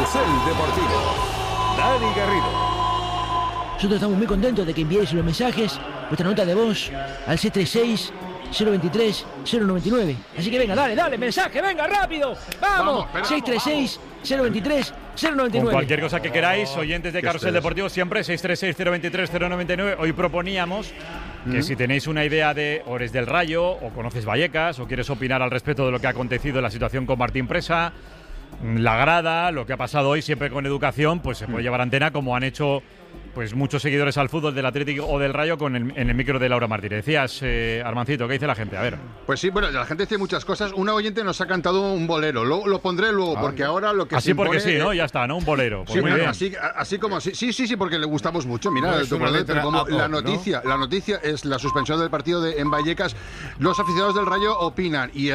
Carrusel Deportivo. Dani Garrido. Nosotros estamos muy contentos de que enviéis los mensajes, vuestra nota de voz, al 636-023-099. Así que venga, dale, mensaje, venga, rápido. ¡Vamos! 636-023-099. Con cualquier cosa que queráis, oyentes de Carrusel Deportivo, siempre 636-023-099. Hoy proponíamos que si tenéis una idea de o eres del Rayo, o conoces Vallecas, o quieres opinar al respecto de lo que ha acontecido en la situación con Martín Presa, la grada, lo que ha pasado hoy, siempre con educación, pues se puede llevar antena, como han hecho pues muchos seguidores al fútbol del Atlético o del Rayo en el micro de Laura Martínez. Decías, Armancito, ¿qué dice la gente? A ver. Pues sí, bueno, la gente dice muchas cosas. Una oyente nos ha cantado un bolero. Lo pondré luego, porque ahora lo que así se impone, porque sí, ¿no? Ya está, ¿no? Un bolero. Pues sí, muy bueno, bien. así como sí, porque le gustamos mucho. Mira, no es una letra como ad hoc, la noticia es la suspensión del partido en Vallecas. Los aficionados del Rayo opinan y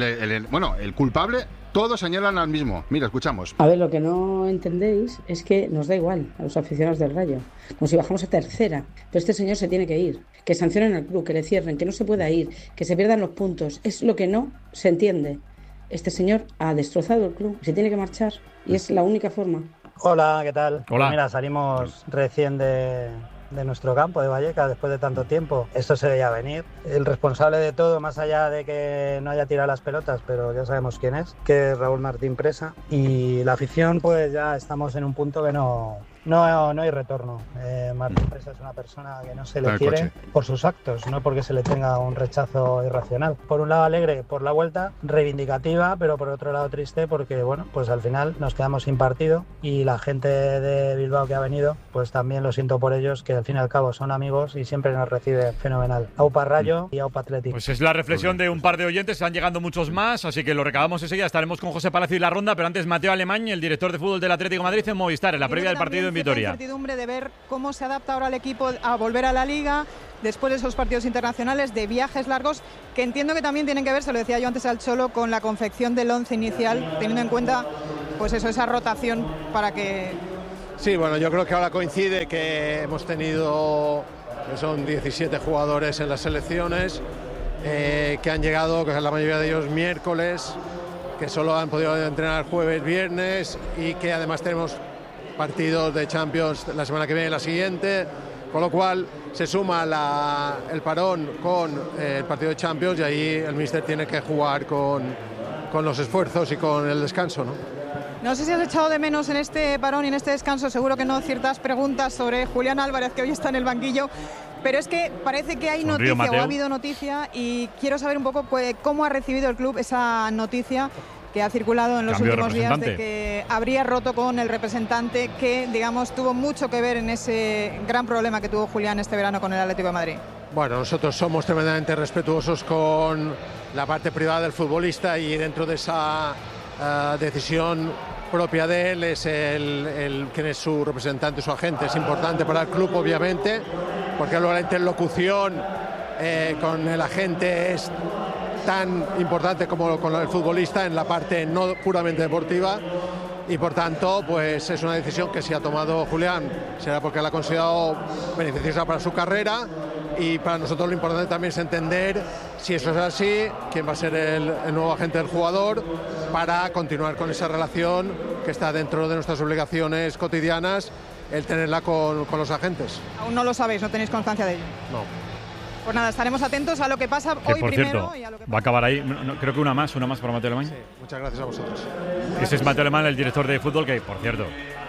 el culpable, todos señalan al mismo. Mira, escuchamos. A ver, lo que no entendéis es que nos da igual a los aficionados del Rayo. Como si bajamos a tercera. Pero este señor se tiene que ir. Que sancionen al club, que le cierren, que no se pueda ir, que se pierdan los puntos. Es lo que no se entiende. Este señor ha destrozado el club. Se tiene que marchar. Y es la única forma. Hola, ¿qué tal? Hola. Pues mira, salimos recién de nuestro campo de Vallecas después de tanto tiempo. Esto se veía venir. El responsable de todo, más allá de que no haya tirado las pelotas, pero ya sabemos quién es, que es Raúl Martín Presa. Y la afición, pues ya estamos en un punto que no hay retorno. Martín Presa es una persona que no se le quiere por sus actos, no porque se le tenga un rechazo irracional. Por un lado alegre por la vuelta, reivindicativa, pero por otro lado triste porque, bueno, pues al final nos quedamos sin partido y la gente de Bilbao que ha venido, pues también lo siento por ellos, que al fin y al cabo son amigos y siempre nos recibe fenomenal. Aupa Rayo y Aupa Atlético. Pues es la reflexión de un par de oyentes, están llegando muchos más, así que lo recabamos enseguida. Estaremos con José Palacio y la ronda, pero antes Mateo Alemán, el director de fútbol del Atlético de Madrid en Movistar, en la previa del partido en Vitoria. Incertidumbre de ver cómo se adapta ahora el equipo a volver a la Liga después de esos partidos internacionales, de viajes largos, que entiendo que también tienen que ver, se lo decía yo antes al Cholo, con la confección del once inicial, teniendo en cuenta pues eso, esa rotación para que... Sí, bueno, yo creo que ahora coincide que hemos tenido, que son 17 jugadores en las selecciones, que han llegado, que la mayoría de ellos miércoles, que solo han podido entrenar jueves, viernes y que además tenemos partidos de Champions la semana que viene y la siguiente, con lo cual se suma el parón con el partido de Champions y ahí el míster tiene que jugar con los esfuerzos y con el descanso, ¿no? No sé si has echado de menos en este parón y en este descanso, seguro que no, ciertas preguntas sobre Julián Álvarez, que hoy está en el banquillo, pero es que parece que hay noticia, Mateo. o ha habido noticia, y quiero saber un poco cómo ha recibido el club esa noticia que ha circulado en los últimos días de que habría roto con el representante que, digamos, tuvo mucho que ver en ese gran problema que tuvo Julián este verano con el Atlético de Madrid. Bueno, nosotros somos tremendamente respetuosos con la parte privada del futbolista y dentro de esa decisión propia de él es quien es su representante, su agente. Es importante para el club, obviamente, porque luego la interlocución con el agente es tan importante como con el futbolista en la parte no puramente deportiva y por tanto pues es una decisión que si ha tomado Julián será porque la ha considerado beneficiosa para su carrera y para nosotros lo importante también es entender si eso es así, quién va a ser el nuevo agente del jugador para continuar con esa relación que está dentro de nuestras obligaciones cotidianas, el tenerla con los agentes. Aún no lo sabéis, no tenéis constancia de ello. No. Pues nada, estaremos atentos a lo que pasa hoy por primero. Cierto, y a lo que va a acabar ahí, creo que una más para Mateo Alemán. Sí, muchas gracias a vosotros. Ese es Mateo Alemán, el director de fútbol, que, por cierto,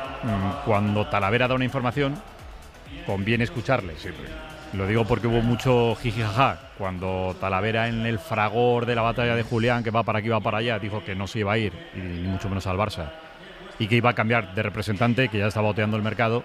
cuando Talavera da una información, conviene escucharle. Lo digo porque hubo mucho jijijaja cuando Talavera, en el fragor de la batalla de Julián, que va para aquí, va para allá, dijo que no se iba a ir, y ni mucho menos al Barça, y que iba a cambiar de representante, que ya estaba boteando el mercado,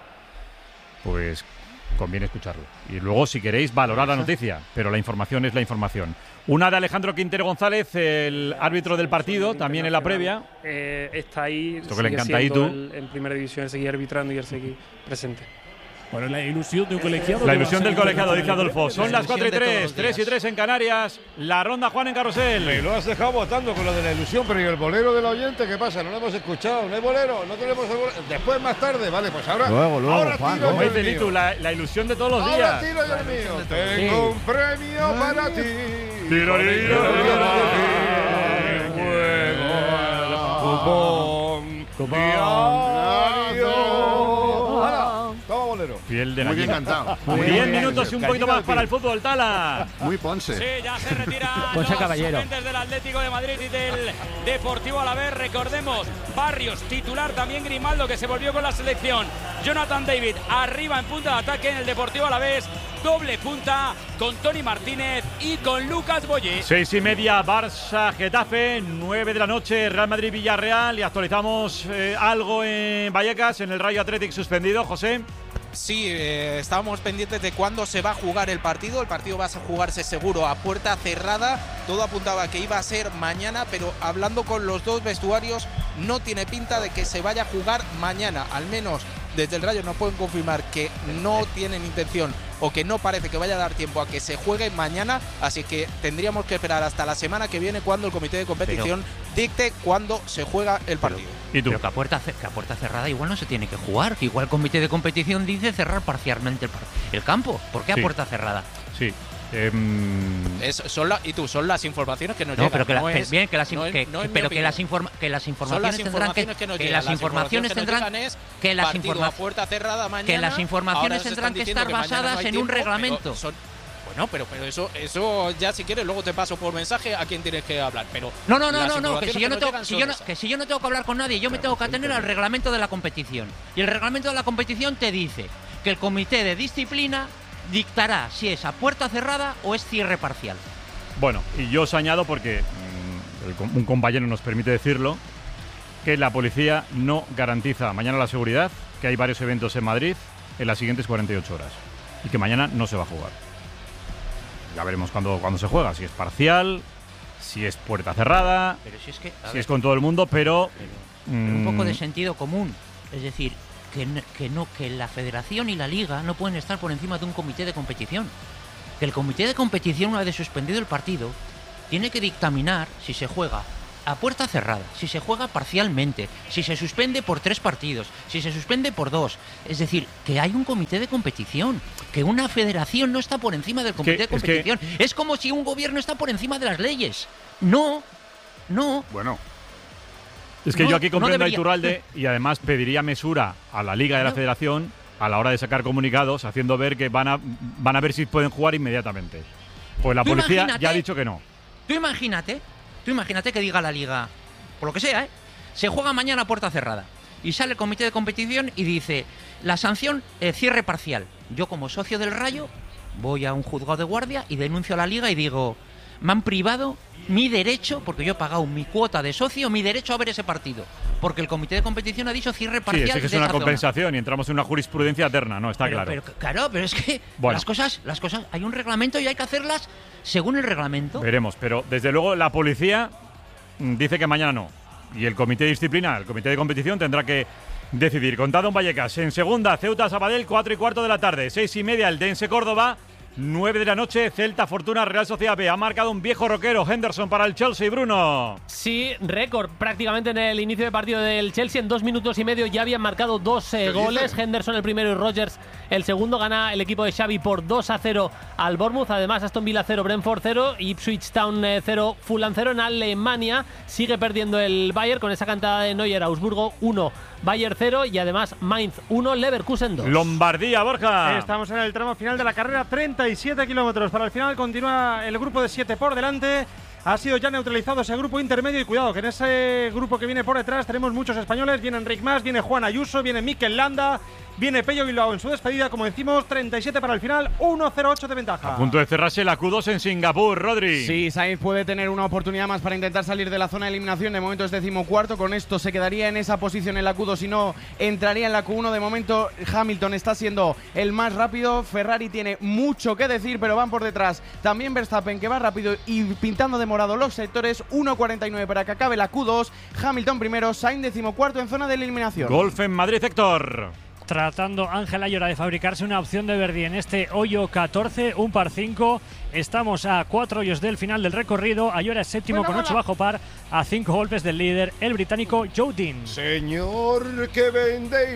pues conviene escucharlo. Y luego, si queréis, valorar la noticia, pero la información es la información. Una de Alejandro Quintero González, el árbitro del partido, también en la previa. Está ahí, esto que le encanta ahí tú. En primera división, seguir arbitrando y el seguir presente. Bueno, la ilusión de un colegiado. La ilusión del colegiado, dice Adolfo. Son las 4:03, 3:03 en Canarias. La ronda, Juan, en Carrusel. Me lo has dejado votando con lo de la ilusión, pero ¿y el bolero del oyente qué pasa? No lo hemos escuchado. ¿No hay bolero? No tenemos el bolero. Después, más tarde, vale, pues ahora. Luego, ahora Juan. tiro Como yo dice el Litu, mío. la ilusión de todos los días. Ahora tiro yo el mío. Tengo un premio para ti. Tiro. Juego al fútbol. Toma bolero. Piel de Muy bien gallina. cantado. 10 minutos y un poquito más para el fútbol, Tala. Muy Ponce. Sí, ya se retira Ponce los Caballero. suplentes del Atlético de Madrid y del Deportivo Alavés. Recordemos, Barrios titular, también Grimaldo, que se volvió con la selección. Jonathan David arriba en punta de ataque en el Deportivo Alavés. Doble punta con Toni Martínez y con Lucas Boyé. 6:30, Barça-Getafe, 9 de la noche, Real Madrid-Villarreal. Y actualizamos algo en Vallecas, en el Rayo Athletic suspendido, José. Sí, estábamos pendientes de cuándo se va a jugar el partido. El partido va a jugarse seguro a puerta cerrada. Todo apuntaba que iba a ser mañana, pero hablando con los dos vestuarios, no tiene pinta de que se vaya a jugar mañana. Al menos desde el Rayo nos pueden confirmar que no tienen intención o que no parece que vaya a dar tiempo a que se juegue mañana. Así que tendríamos que esperar hasta la semana que viene, cuando el comité de competición dicte cuándo se juega el partido. ¿Y tú? Pero que a puerta cerrada igual no se tiene que jugar. Que igual el comité de competición dice cerrar parcialmente el campo. ¿Por qué a puerta cerrada? Sí. Son las informaciones que nos no, llegan. Pero que no es, bien, que las no es, que, no es pero que las informaciones tendrán que las informaciones tendrán que las informaciones a puerta cerrada mañana. Que las informaciones tendrán que estar basadas en un reglamento. Bueno, pero eso ya, si quieres, luego te paso por mensaje a quién tienes que hablar. Pero no, que si yo no tengo que hablar con nadie, yo me tengo que atener al reglamento de la competición. Y el reglamento de la competición te dice que el comité de disciplina dictará si es a puerta cerrada o es cierre parcial. Bueno, y yo os añado, porque un compañero nos permite decirlo, que la policía no garantiza mañana la seguridad, que hay varios eventos en Madrid en las siguientes 48 horas y que mañana no se va a jugar. Ya veremos cuándo se juega, si es parcial, si es puerta cerrada, pero si es con todo el mundo, pero un poco de sentido común. Es decir, que la federación y la liga no pueden estar por encima de un comité de competición. Que el comité de competición, una vez suspendido el partido, tiene que dictaminar si se juega a puerta cerrada, si se juega parcialmente, si se suspende por 3 partidos, si se suspende por 2. Es decir, que hay un comité de competición, que una federación no está por encima del comité de competición. Es como si un gobierno está por encima de las leyes. No. Bueno. Es que yo aquí comprendo a Iturralde y además pediría mesura a la Liga y a la Federación a la hora de sacar comunicados, haciendo ver que van a ver si pueden jugar inmediatamente. Pues la policía ya ha dicho que no. Tú imagínate que diga la Liga, por lo que sea, se juega mañana a puerta cerrada. Y sale el comité de competición y dice, la sanción, cierre parcial. Yo, como socio del Rayo, voy a un juzgado de guardia y denuncio a la Liga y digo, me han privado mi derecho, porque yo he pagado mi cuota de socio, mi derecho a ver ese partido. Porque el comité de competición ha dicho cierre parcial. Sí, es que es una compensación y entramos en una jurisprudencia eterna, ¿no? Está claro. Pero es que las cosas, hay un reglamento y hay que hacerlas según el reglamento. Veremos, pero desde luego la policía dice que mañana no. Y el comité de disciplina, el comité de competición tendrá que decidir. Contado en Vallecas, en segunda, Ceuta-Sabadell, 4:15 de la tarde, 6:30 el Dense Córdoba, 9 de la noche, Celta Fortuna Real Sociedad B. Ha marcado un viejo roquero, Henderson, para el Chelsea, Bruno. Sí, récord prácticamente en el inicio de partido del Chelsea. En 2 minutos y medio ya habían marcado 2 goles. Henderson el primero y Rodgers el segundo. Gana el equipo de Xavi por 2-0 al Bournemouth. Además, Aston Villa 0, Brentford 0, Ipswich Town 0, Fulham 0. En Alemania sigue perdiendo el Bayern con esa cantada de Neuer. Augsburgo 1, Bayern 0 y además Mainz 1, Leverkusen 2. Lombardía, Borja. Estamos en el tramo final de la carrera, 37 kilómetros. Para el final continúa el grupo de 7 por delante. Ha sido ya neutralizado ese grupo intermedio y cuidado que en ese grupo que viene por detrás tenemos muchos españoles. Viene Enric Mas, viene Juan Ayuso, viene Mikel Landa, viene Pello Bilbao en su despedida. Como decimos, 37 para el final, 1:08 de ventaja. A punto de cerrarse la Q2 en Singapur, Rodri. Sí, Sainz puede tener una oportunidad más para intentar salir de la zona de eliminación. De momento es 14º, con esto se quedaría en esa posición en la Q2 y no entraría en la Q1. De momento Hamilton está siendo el más rápido. Ferrari tiene mucho que decir, pero van por detrás también Verstappen, que va rápido y pintando de morado los sectores. 1:49 para que acabe la Q2. Hamilton primero, Sainz 14º en zona de eliminación. Golf en Madrid, Héctor. Tratando Ángel Ayora de fabricarse una opción de birdie en este hoyo 14, un par 5 Estamos a 4 hoyos del final del recorrido. Ayora es séptimo con 8 bajo par, a 5 golpes del líder, el británico Joe Dean. Señor que vende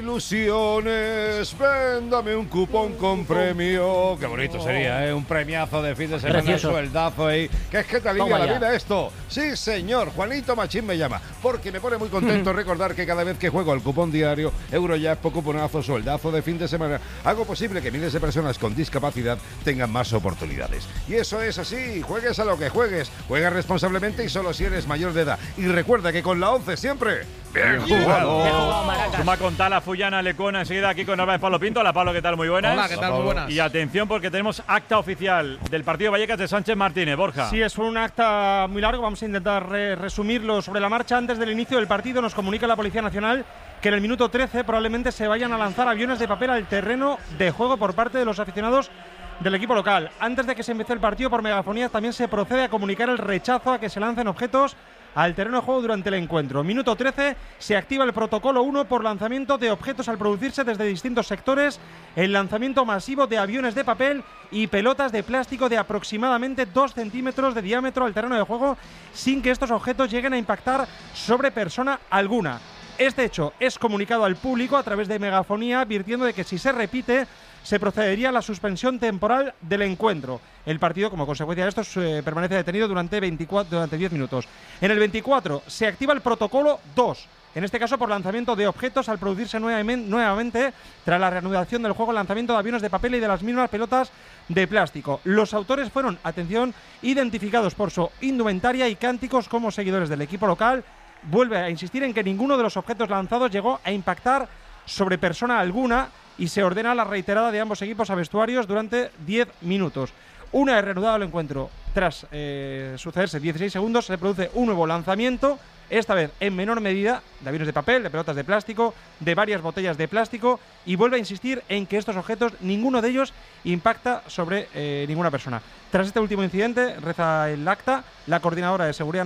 ilusiones, véndame un cupón con premio. Qué bonito sería, ¿eh? Un premiazo de fin de semana, Precioso. Sueldazo ahí. Que es que te alivia Toma la ya. vida esto. Sí, señor. Juanito Machín me llama, porque me pone muy contento recordar que cada vez que juego al cupón diario, Eurojaspo, cuponazo, sueldazo de fin de semana, hago posible que miles de personas con discapacidad tengan más oportunidades. Y eso es así, juegues a lo que juegues, juega responsablemente y solo si eres mayor de edad. Y recuerda que con la 11 siempre, bien jugado. Suma con Tala, Fullana, Lecona, enseguida aquí con Narváez, Pablo Pinto. Hola Pablo, ¿qué tal? Muy buenas. Hola, ¿qué tal? Muy buenas. Y atención porque tenemos acta oficial del partido Vallecas de Sánchez Martínez. Borja. Sí, es un acta muy largo, vamos a intentar resumirlo sobre la marcha. Antes del inicio del partido nos comunica la Policía Nacional que en el minuto 13 probablemente se vayan a lanzar aviones de papel al terreno de juego por parte de los aficionados del equipo local. Antes de que se empiece el partido, por megafonía también se procede a comunicar el rechazo a que se lancen objetos al terreno de juego durante el encuentro. Minuto 13, se activa el protocolo 1 por lanzamiento de objetos al producirse desde distintos sectores el lanzamiento masivo de aviones de papel y pelotas de plástico de aproximadamente 2 centímetros de diámetro al terreno de juego sin que estos objetos lleguen a impactar sobre persona alguna. Este hecho es comunicado al público a través de megafonía, advirtiendo de que si se repite se procedería a la suspensión temporal del encuentro. El partido, como consecuencia de esto, permanece detenido durante 10 minutos. En el 24 se activa el protocolo 2, en este caso por lanzamiento de objetos al producirse nuevamente, tras la reanudación del juego, el lanzamiento de aviones de papel y de las mismas pelotas de plástico. Los autores fueron, atención, identificados por su indumentaria y cánticos como seguidores del equipo local. Vuelve a insistir en que ninguno de los objetos lanzados llegó a impactar sobre persona alguna y se ordena la reiterada de ambos equipos a vestuarios durante 10 minutos. Una vez reanudado el encuentro, tras sucederse 16 segundos, se produce un nuevo lanzamiento, esta vez en menor medida, de aviones de papel, de pelotas de plástico, de varias botellas de plástico, y vuelve a insistir en que estos objetos, ninguno de ellos impacta sobre ninguna persona. Tras este último incidente, reza el acta, la coordinadora de seguridad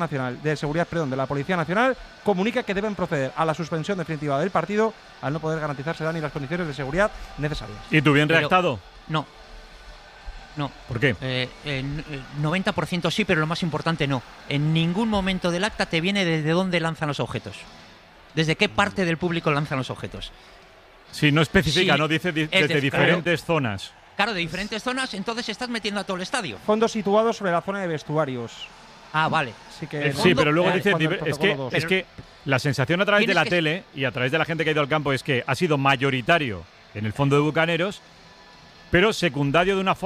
de la Policía Nacional comunica que deben proceder a la suspensión definitiva del partido al no poder garantizarse ni las condiciones de seguridad necesarias. ¿Y tú bien redactado? No. No. ¿Por qué? 90% sí, pero lo más importante no. En ningún momento del acta te viene desde dónde lanzan los objetos. ¿Desde qué parte del público lanzan los objetos? Sí, no especifica, Sí, no dice desde diferentes zonas. Claro, de diferentes zonas, entonces estás metiendo a todo el estadio. Fondos situados sobre la zona de vestuarios. Ah, vale. Sí, pero luego dice, protocolo es que la sensación a través de la tele y a través de la gente que ha ido al campo es que ha sido mayoritario en el fondo de Bucaneros, pero secundado de una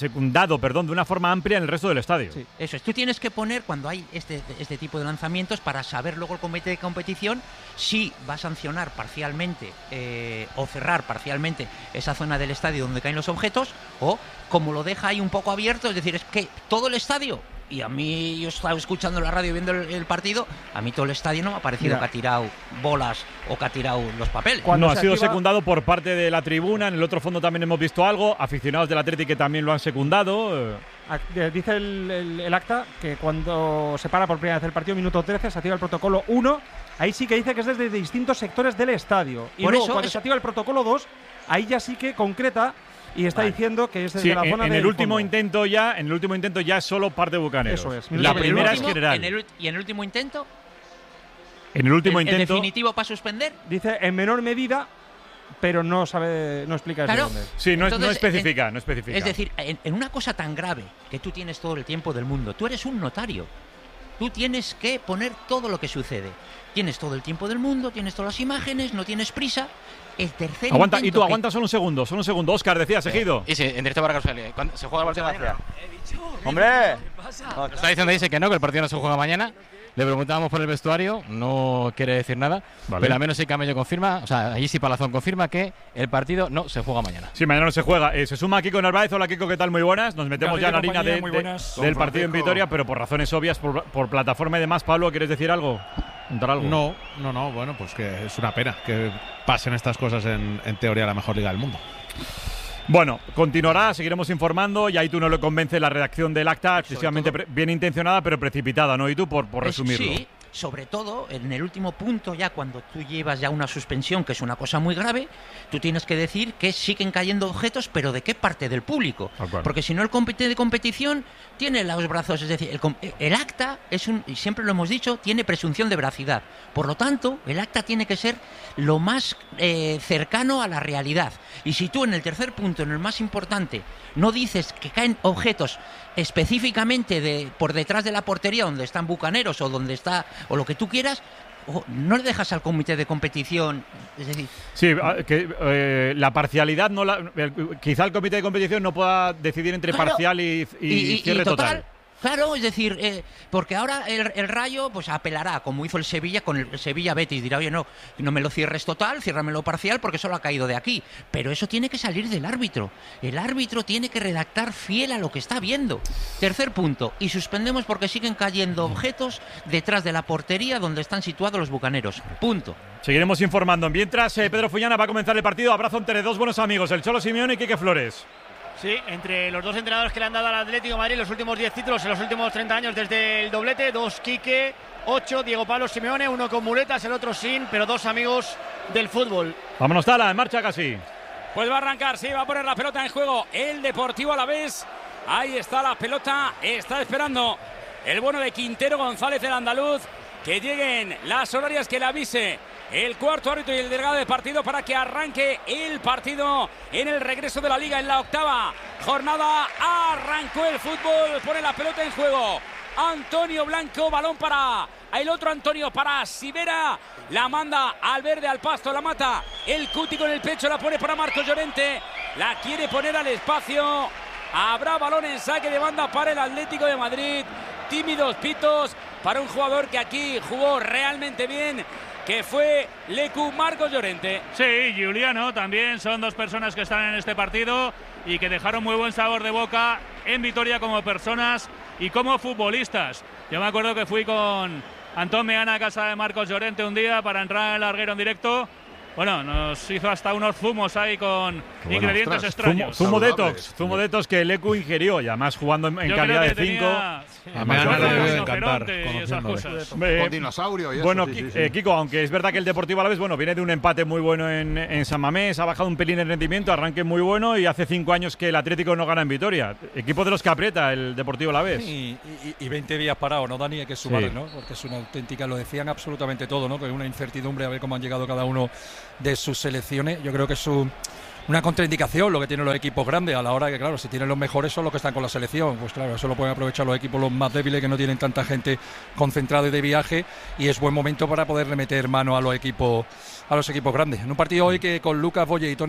forma amplia en el resto del estadio. Sí. Eso es, tú tienes que poner, cuando hay este tipo de lanzamientos, para saber luego el comité de competición si va a sancionar parcialmente o cerrar parcialmente esa zona del estadio donde caen los objetos, o como lo deja ahí un poco abierto, es decir, es que todo el estadio, y a mí, yo estaba escuchando la radio viendo el partido, a mí todo el estadio no me ha parecido que ha tirado bolas o que ha tirado los papeles. No, ha sido secundado por parte de la tribuna, en el otro fondo también hemos visto algo, aficionados del Athletic que también lo han secundado. Dice el acta que cuando se para por primera vez el partido, minuto 13, se activa el protocolo 1, ahí sí que dice que es desde distintos sectores del estadio. Y por luego, eso, cuando se activa el protocolo 2, ahí ya sí que concreta y está diciendo que es desde la zona en el último intento ya es solo parte de Bucaneros. Eso es. La primera es general. ¿Y en el último intento? En el último intento. ¿El definitivo para suspender? Dice en menor medida, pero no explica claro. desde dónde. Sí, no especifica. Es decir, en una cosa tan grave que tú tienes todo el tiempo del mundo, tú eres un notario. Tú tienes que poner todo lo que sucede. Tienes todo el tiempo del mundo, tienes todas las imágenes, no tienes prisa. El tercer aguanta, y tú aguanta solo un segundo. Óscar, decías, Ejido. Y sí, en directo para Carlos. ¿Cuándo se juega el partido de la ciudad? ¡Hombre! Está diciendo, dice que no, que el partido no se juega mañana. Le preguntábamos por el vestuario, no quiere decir nada, vale. Pero al menos sí Camello confirma, o sea, allí sí Palazón confirma que el partido no se juega mañana. Sí, mañana no se juega. Se suma Kiko Narváez. Hola Kiko, ¿qué tal? Muy buenas. Nos metemos ya en la harina del partido en Vitoria, pero por razones obvias, por plataforma y demás. Pablo, ¿quieres decir algo? ¿Contar algo? No, bueno, pues que es una pena que pasen estas cosas en teoría la mejor liga del mundo. Bueno, continuará, seguiremos informando y ahí tú no le convence la redacción del acta, excesivamente bien intencionada pero precipitada, ¿no? Y tú por resumirlo. Sí, sobre todo en el último punto, ya cuando tú llevas ya una suspensión, que es una cosa muy grave, tú tienes que decir que siguen cayendo objetos, pero ¿de qué parte del público? Porque si no, el comité de competición tiene los brazos, es decir, el acta y siempre lo hemos dicho, tiene presunción de veracidad. Por lo tanto, el acta tiene que ser lo más cercano a la realidad. Y si tú en el tercer punto, en el más importante, no dices que caen objetos específicamente por detrás de la portería donde están Bucaneros o donde está o lo que tú quieras, no le dejas al comité de competición, es decir... Sí, que la parcialidad quizá el comité de competición no pueda decidir entre parcial y cierre total. Claro, es decir, porque ahora el Rayo pues apelará, como hizo el Sevilla con el Sevilla Betis, dirá, oye, no me lo cierres total, ciérramelo parcial porque solo ha caído de aquí. Pero eso tiene que salir del árbitro. El árbitro tiene que redactar fiel a lo que está viendo. Tercer punto, y suspendemos porque siguen cayendo objetos detrás de la portería donde están situados los Bucaneros. Punto. Seguiremos informando. Mientras Pedro Fullana va a comenzar el partido, abrazo entre dos buenos amigos, el Cholo Simeone y Quique Flores. Sí, entre los dos entrenadores que le han dado al Atlético de Madrid los últimos 10 títulos en los últimos 30 años desde el doblete, 2 Quique, 8 Diego Pablo Simeone, uno con muletas, el otro sin, pero dos amigos del fútbol. Vámonos, Tala, en marcha casi. Pues va a arrancar, sí, va a poner la pelota en juego el Deportivo Alavés. Ahí está la pelota, está esperando el bueno de Quintero González, el andaluz, que lleguen las horarias, que le avise el cuarto árbitro y el delegado de partido para que arranque el partido en el regreso de la Liga en la octava jornada. Arrancó el fútbol, pone la pelota en juego Antonio Blanco, balón para el otro Antonio, para Sivera, la manda al verde, al pasto, la mata el Cuti con el pecho, la pone para Marcos Llorente, la quiere poner al espacio. Habrá balón en saque de banda para el Atlético de Madrid. Tímidos pitos para un jugador que aquí jugó realmente bien, que fue Lecu, Marcos Llorente. Sí, Giuliano también son dos personas que están en este partido y que dejaron muy buen sabor de boca en Vitoria como personas y como futbolistas. Yo me acuerdo que fui con Antón Meana a casa de Marcos Llorente un día para entrar en el larguero en directo. Bueno, nos hizo hasta unos zumos ahí con ingredientes extraños. Zumo detox que Lecu ingirió, y además jugando en calidad de 5. A mí me debe encantar con dinosaurio y eso. Bueno, sí, sí. Kiko, aunque es verdad que el Deportivo Alavés viene de un empate muy bueno en San Mamés, ha bajado un pelín el rendimiento, arranque muy bueno, y hace 5 años que el Atlético no gana en Vitoria. Equipo de los que aprieta el Deportivo Alavés. Y 20 días parado, ¿no, Dani? Hay que sumar, ¿no? Porque es una auténtica, lo decían absolutamente todo, ¿no? Que es una incertidumbre a ver cómo han llegado cada uno de sus selecciones. Yo creo que es una contraindicación lo que tienen los equipos grandes a la hora de que, claro, si tienen los mejores son los que están con la selección, pues claro, eso lo pueden aprovechar los equipos los más débiles, que no tienen tanta gente concentrada y de viaje, y es buen momento para poderle meter mano a los equipos grandes. En un partido hoy que con Lucas Boye y Tony